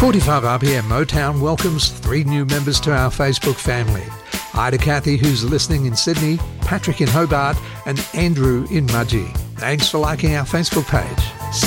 45 RPM Motown welcomes 3 new members to our Facebook family. Ida Cathy, who's listening in Sydney, Patrick in Hobart, and Andrew in Mudgee. Thanks for liking our Facebook page.